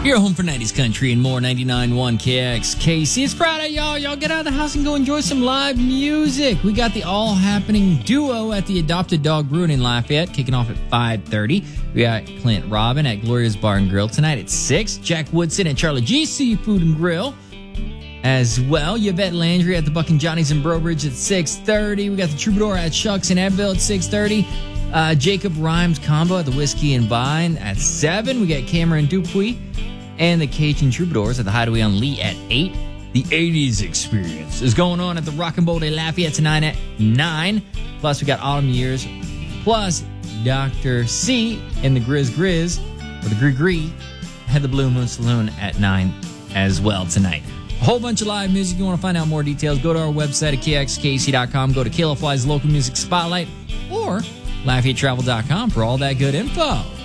Your home for 90s country and more. 99.1 KXKC. It's Friday, y'all. Y'all get out of the house and go enjoy some live music. We got the All Happening duo at the Adopted Dog Brewing in Lafayette, kicking off at 5:30. We got Clint Robin at Gloria's Bar and Grill tonight at 6. Jack Woodson at Charlie G Seafood and Grill as well. Yvette Landry at the Buck and Johnny's in Brobridge at 6:30. We got the Troubadour at Shucks and Ebbville at 6:30. Jacob Rhymes Combo at the Whiskey and Vine at 7. We got Cameron Dupuis and the Cajun Troubadours at the Hideaway on Lee at 8. The 80s Experience is going on at the Rock and Bowl de Lafayette tonight at 9. Plus, we got Autumn Years, plus Dr. C and the Grizz, or the Gree, at the Blue Moon Saloon at 9 as well tonight. A whole bunch of live music. If you want to find out more details, go to our website at kxkc.com. Go to Kayla Fly's Local Music Spotlight or LafayetteTravel.com for all that good info.